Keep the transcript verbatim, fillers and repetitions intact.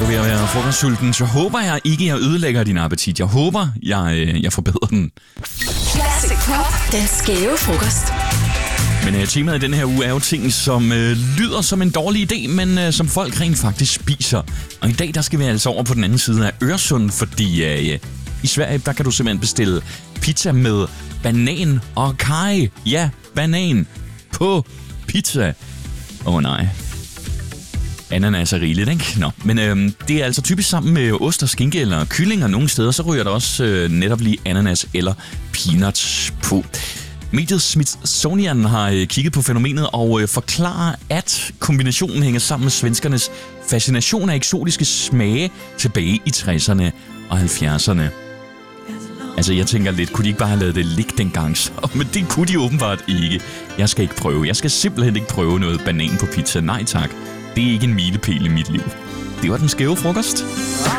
du ved at være frokostsulten, så håber jeg ikke, jeg ødelægger din appetit. Jeg håber, jeg, øh, jeg forbedrer den. Classic Pop, den skæve frokost. Men øh, temaet i den her uge er jo ting, som øh, lyder som en dårlig idé, men øh, som folk rent faktisk spiser. Og i dag, der skal vi altså over på den anden side af Øresund, fordi øh, i Sverige, der kan du simpelthen bestille pizza med banan og kaj. Ja, banan på pizza. Åh oh, nej. Ananas er rigeligt, ikke? Nå, men øh, det er altså typisk sammen med ost og skinke eller kylling, og nogle steder, så ryger der også øh, netop lige ananas eller peanuts på. Mediet Smithsonian har øh, kigget på fænomenet og øh, forklarer, at kombinationen hænger sammen med svenskernes fascination af eksotiske smage tilbage i tresserne og halvfjerdserne. Altså, jeg tænker lidt, kunne de ikke bare have lavet det ligge dengang? Så? Men det kunne de åbenbart ikke. Jeg skal ikke prøve. Jeg skal simpelthen ikke prøve noget banan på pizza. Nej tak. Det er ikke en milepæl i mit liv. Det var den skæve frokost.